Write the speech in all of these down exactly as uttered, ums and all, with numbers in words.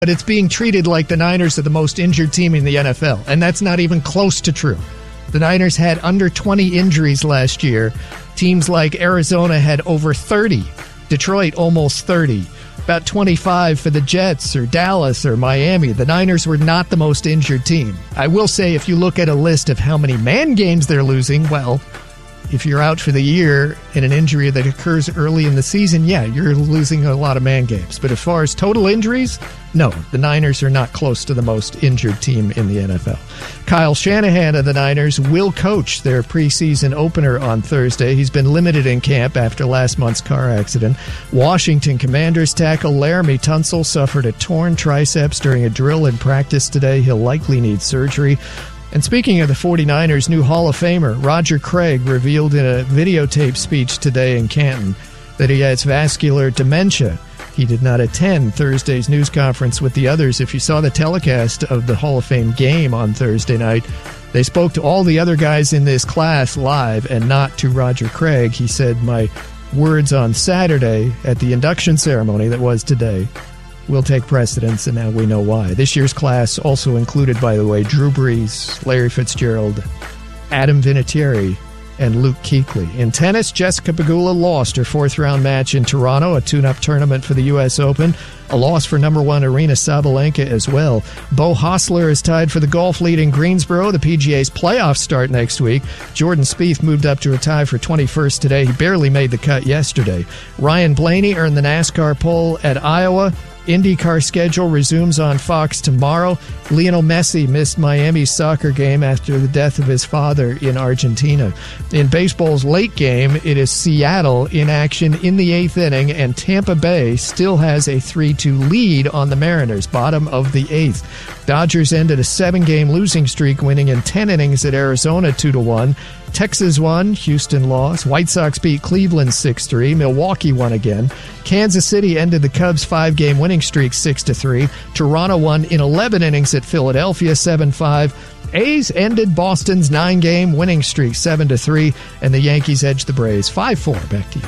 but it's being treated like the Niners are the most injured team in the N F L, and that's not even close to true. The Niners had under twenty injuries last year. Teams like Arizona had over thirty. Detroit almost thirty. About twenty-five for the Jets or Dallas or Miami. The Niners were not the most injured team. I will say, if you look at a list of how many man games they're losing, well, if you're out for the year in an injury that occurs early in the season, yeah, you're losing a lot of man games. But as far as total injuries, no, the Niners are not close to the most injured team in the N F L. Kyle Shanahan of the Niners will coach their preseason opener on Thursday. He's been limited in camp after last month's car accident. Washington Commanders tackle Laramie Tunsil suffered a torn triceps during a drill in practice today. He'll likely need surgery. And speaking of the 49ers, new Hall of Famer Roger Craig revealed in a videotape speech today in Canton that he has vascular dementia. He did not attend Thursday's news conference with the others. If you saw the telecast of the Hall of Fame game on Thursday night, they spoke to all the other guys in this class live and not to Roger Craig. He said, "My words on Saturday at the induction ceremony that was today will take precedence, and now we know why." This year's class also included, by the way, Drew Brees, Larry Fitzgerald, Adam Vinatieri, and Luke Kuechly. In tennis, Jessica Pegula lost her fourth-round match in Toronto, a tune-up tournament for the U S Open. A loss for number one Aryna Sabalenka as well. Beau Hossler is tied for the golf lead in Greensboro. The P G A's playoffs start next week. Jordan Spieth moved up to a tie for twenty-first today. He barely made the cut yesterday. Ryan Blaney earned the NASCAR pole at Iowa. IndyCar schedule resumes on Fox tomorrow. Lionel Messi missed Miami's soccer game after the death of his father in Argentina. In baseball's late game, it is Seattle in action in the eighth inning, and Tampa Bay still has a three two lead on the Mariners, bottom of the eighth. Dodgers ended a seven-game losing streak, winning in ten innings at Arizona two to one. Texas won, Houston lost. White Sox beat Cleveland six three. Milwaukee won again. Kansas City ended the Cubs' five-game winning streak six to three. Toronto won in eleven innings at Philadelphia seven five. A's ended Boston's nine-game winning streak seven to three, and the Yankees edged the Braves five four. Back to you.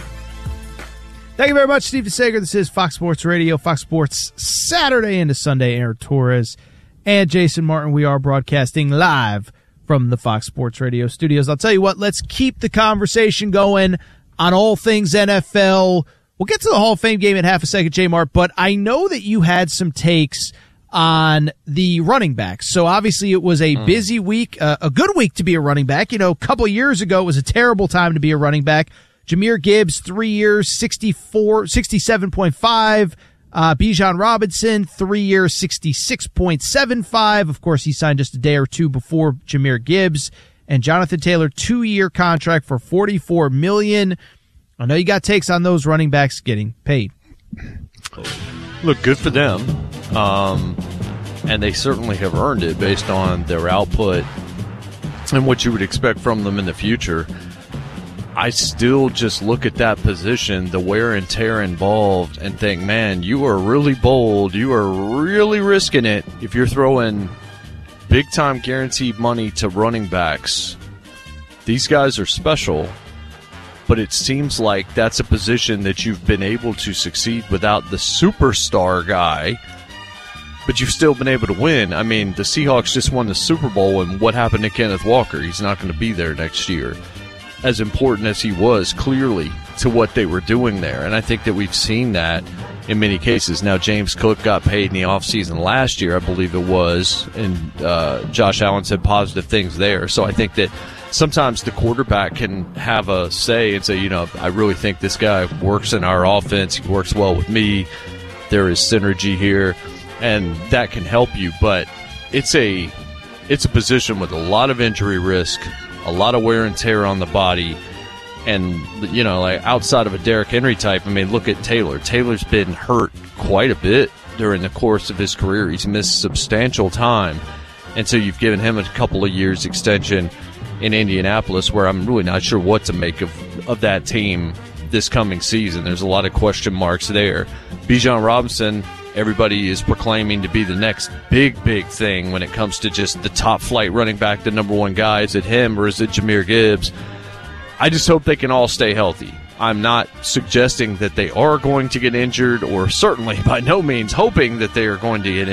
Thank you very much, Steve DeSager. This is Fox Sports Radio, Fox Sports Saturday into Sunday. Aaron Torres and Jason Martin. We are broadcasting live from the Fox Sports Radio studios. I'll tell you what, let's keep the conversation going on all things N F L. We'll get to the Hall of Fame game in half a second, J Mart, but I know that you had some takes on the running backs. So obviously it was a mm. busy week, uh, a good week to be a running back. You know, a couple of years ago it was a terrible time to be a running back. Jahmyr Gibbs, three years, sixty-four, sixty-seven point five. Uh, Bijan Robinson, three years, sixty-six point seven five. Of course, he signed just a day or two before Jahmyr Gibbs. And Jonathan Taylor, two-year contract for forty-four million dollars. I know you got takes on those running backs getting paid. Look, good for them. Um, and they certainly have earned it based on their output and what you would expect from them in the future. I still just look at that position, the wear and tear involved, and think, man, you are really bold. You are really risking it if you're throwing big-time guaranteed money to running backs. These guys are special, but it seems like that's a position that you've been able to succeed without the superstar guy, but you've still been able to win. I mean, the Seahawks just won the Super Bowl, and what happened to Kenneth Walker? He's not going to be there next year. As important as he was, clearly, to what they were doing there. And I think that we've seen that in many cases. Now, James Cook got paid in the offseason last year, I believe it was, and uh, Josh Allen said positive things there. So I think that sometimes the quarterback can have a say and say, you know, I really think this guy works in our offense. He works well with me. There is synergy here, and that can help you. But it's a it's a position with a lot of injury risk, a lot of wear and tear on the body, and, you know, like outside of a Derrick Henry type, I mean, look at Taylor. Taylor's been hurt quite a bit during the course of his career. He's missed substantial time, and so you've given him a couple of years extension in Indianapolis, where I'm really not sure what to make of, of that team this coming season. There's a lot of question marks there. Bijan Robinson, everybody is proclaiming to be the next big, big thing when it comes to just the top flight running back, the number one guy. Is it him or is it Jahmyr Gibbs? I just hope they can all stay healthy. I'm not suggesting that they are going to get injured, or certainly by no means hoping that they are going to get